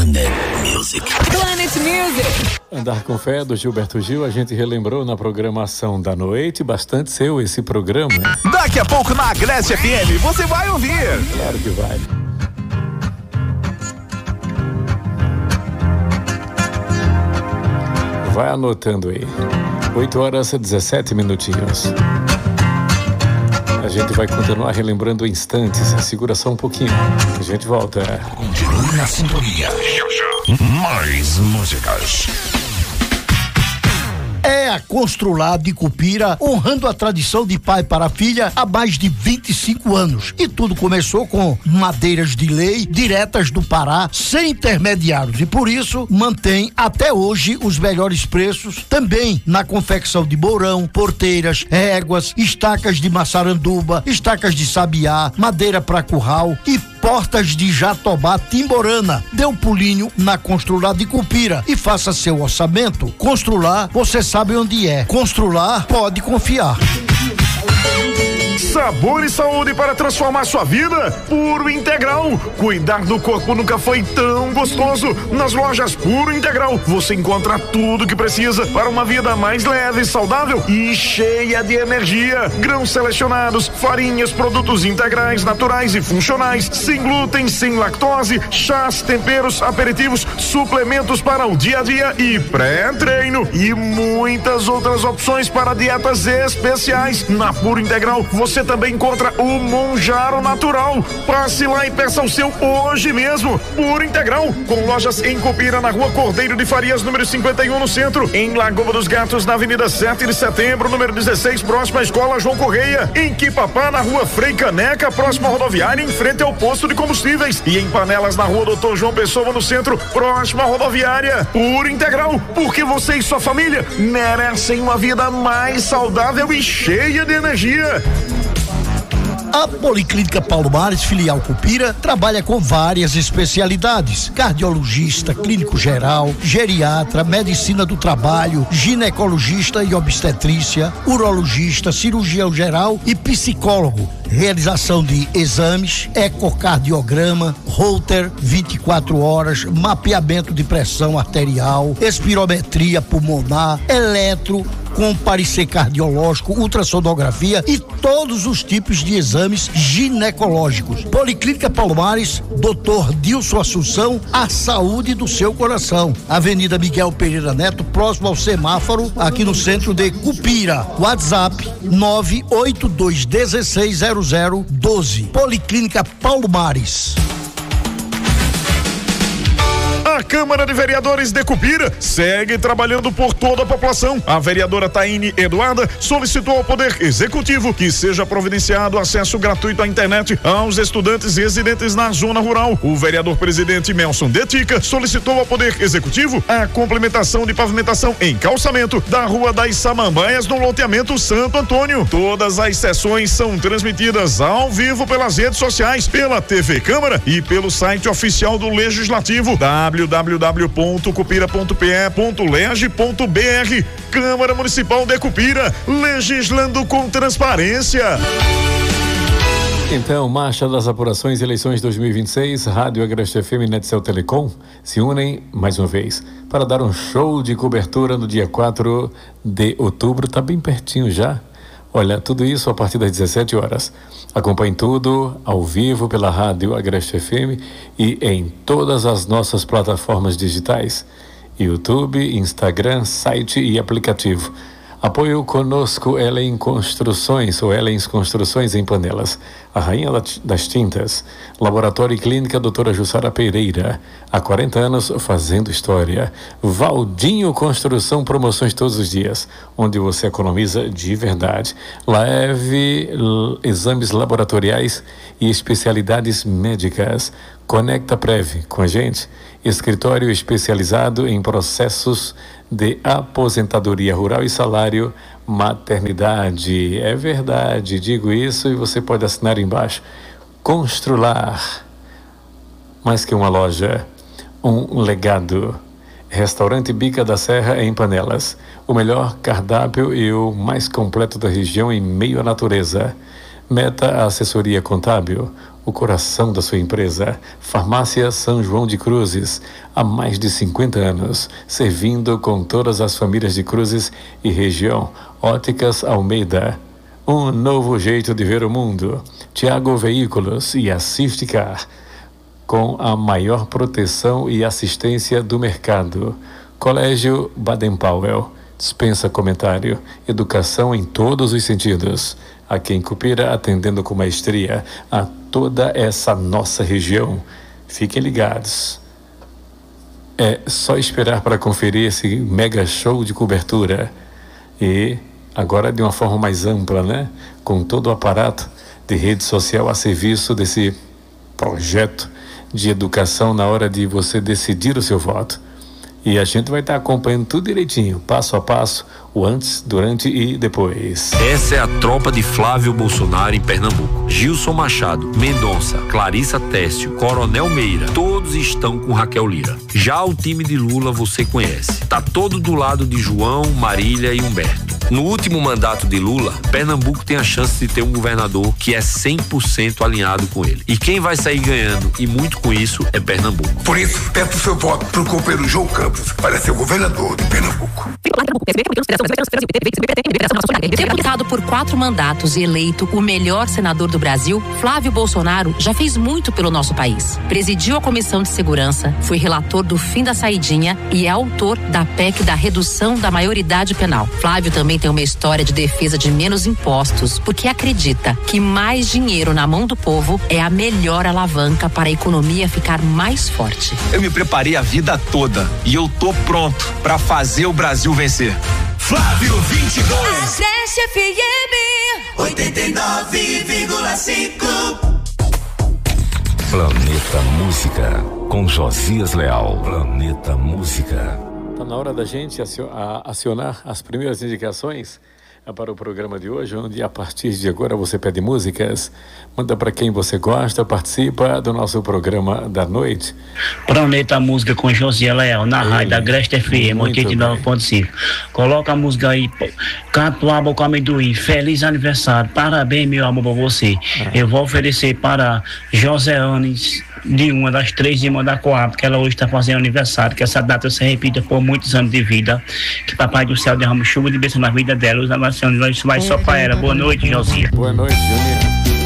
Planet Music. Planet Music. Andar com Fé, do Gilberto Gil, a gente relembrou na programação da noite. Bastante seu esse programa. Daqui a pouco na Agreste FM você vai ouvir. Claro que vai. Vai anotando aí. 8h17. A gente vai continuar relembrando instantes. Segura só um pouquinho. A gente volta. Continue na sintonia. Mais músicas. É a Constrular de Cupira, honrando a tradição de pai para filha há mais de 25 anos. E tudo começou com madeiras de lei, diretas do Pará, sem intermediários. E por isso, mantém até hoje os melhores preços, também na confecção de mourão, porteiras, réguas, estacas de maçaranduba, estacas de sabiá, madeira para curral e portas de jatobá timborana. Dê um pulinho na Constrular de Cupira e faça seu orçamento. Constrular, você sabe onde é. Constrular, pode confiar. Sabor e saúde para transformar sua vida? Puro Integral. Cuidar do corpo nunca foi tão gostoso. Nas lojas Puro Integral você encontra tudo que precisa para uma vida mais leve, saudável e cheia de energia. Grãos selecionados, farinhas, produtos integrais, naturais e funcionais, sem glúten, sem lactose, chás, temperos, aperitivos, suplementos para o dia a dia e pré-treino e muitas outras opções para dietas especiais. Na Puro Integral você também encontra o Monjaro Natural. Passe lá e peça o seu hoje mesmo. Puro Integral, com lojas em Cupira, na Rua Cordeiro de Farias, número 51, no centro. Em Lagoa dos Gatos, na Avenida 7 de Setembro, número 16, próxima à Escola João Correia. Em Quipapá, na Rua Frei Caneca, próxima à rodoviária, em frente ao posto de combustíveis. E em Panelas, na Rua Doutor João Pessoa, no centro, próxima à rodoviária. Puro Integral, porque você e sua família merecem uma vida mais saudável e cheia de energia. A Policlínica Paulo Mares, filial Cupira, trabalha com várias especialidades: cardiologista, clínico geral, geriatra, medicina do trabalho, ginecologista e obstetrícia, urologista, cirurgião geral e psicólogo. Realização de exames, ecocardiograma, Holter 24 horas, mapeamento de pressão arterial, espirometria pulmonar, eletro, com parecer cardiológico, ultrassonografia e todos os tipos de exames ginecológicos. Policlínica Paulo Mares, Dr. Dilson Assunção, a saúde do seu coração. Avenida Miguel Pereira Neto, próximo ao semáforo, aqui no centro de Cupira. WhatsApp 982160012. Policlínica Paulo Mares. A Câmara de Vereadores de Cupira segue trabalhando por toda a população. A vereadora Taine Eduarda solicitou ao Poder Executivo que seja providenciado acesso gratuito à internet aos estudantes residentes na zona rural. O vereador presidente Melson Detica solicitou ao Poder Executivo a complementação de pavimentação em calçamento da Rua das Samambaias no loteamento Santo Antônio. Todas as sessões são transmitidas ao vivo pelas redes sociais, pela TV Câmara e pelo site oficial do Legislativo, www.cupira.pe.leg.br. Câmara Municipal de Cupira, legislando com transparência. Então, marcha das apurações, eleições 2026, Rádio Agreste FM e Netcel Telecom se unem mais uma vez para dar um show de cobertura no dia 4 de outubro. Tá bem pertinho já. Olha, tudo isso a partir das 17 horas. Acompanhe tudo ao vivo pela Rádio Agreste FM e em todas as nossas plataformas digitais: YouTube, Instagram, site e aplicativo. Apoio conosco Ellen Construções, ou Ellen's Construções em Panelas, a rainha das tintas. Laboratório e Clínica Doutora Jussara Pereira, há 40 anos fazendo história. Valdinho Construção, promoções todos os dias, onde você economiza de verdade. Leve exames laboratoriais e especialidades médicas. Conecta Prev com a gente, escritório especializado em processos de aposentadoria rural e salário maternidade. É verdade, digo isso e você pode assinar embaixo. Constrular, mais que uma loja, um legado. Restaurante Bica da Serra em Panelas, o melhor cardápio e o mais completo da região em meio à natureza. Meta Assessoria Contábil, o coração da sua empresa. Farmácia São João de Cruzes, há mais de 50 anos, servindo com todas as famílias de Cruzes e região. Óticas Almeida, um novo jeito de ver o mundo. Tiago Veículos e Assistic-Car, com a maior proteção e assistência do mercado. Colégio Baden-Powell, dispensa comentário. Educação em todos os sentidos. Aqui em Cupira, atendendo com maestria a toda essa nossa região. Fiquem ligados. É só esperar para conferir esse mega show de cobertura. E agora de uma forma mais ampla, né? Com todo o aparato de rede social a serviço desse projeto de educação na hora de você decidir o seu voto. E a gente vai estar acompanhando tudo direitinho, passo a passo, o antes, durante e depois. Essa é a tropa de Flávio Bolsonaro em Pernambuco. Gilson Machado, Mendonça, Clarissa Técio, Coronel Meira, todos estão com Raquel Lira. Já o time de Lula você conhece. Tá todo do lado de João, Marília e Humberto. No último mandato de Lula, Pernambuco tem a chance de ter um governador que é 100% alinhado com ele. E quem vai sair ganhando, e muito com isso, é Pernambuco. Por isso, peço seu voto pro companheiro João Campos para ser o governador de Pernambuco. Deputado por 4 mandatos e eleito o melhor senador do Brasil, Flávio Bolsonaro já fez muito pelo nosso país. Presidiu a Comissão de Segurança, foi relator do fim da saidinha e é autor da PEC da redução da maioridade penal. Flávio também tem uma história de defesa de menos impostos, porque acredita que mais dinheiro na mão do povo é a melhor alavanca para a economia ficar mais forte. Eu me preparei a vida toda e eu tô pronto para fazer o Brasil vencer. Flávio 22. Agreste FM 89,5. Planeta Música com Josias Leal. Planeta Música. Está na hora da gente acionar as primeiras indicações para o programa de hoje, onde a partir de agora você pede músicas, manda para quem você gosta, participa do nosso programa da noite. Planeta Música com Josias Leal, na rádio da Agreste FM 89.5. Coloca a música aí, Catuaba com amendoim, feliz aniversário, parabéns meu amor pra você. Eu vou oferecer para Joseanes, de uma das 3 irmãs da Coab, que ela hoje está fazendo aniversário, que essa data se repita por muitos anos de vida, que Papai do Céu derrama chuva de bênção na vida dela, os abraços vai só para ela. Boa noite, Josias. Boa noite, Juninho.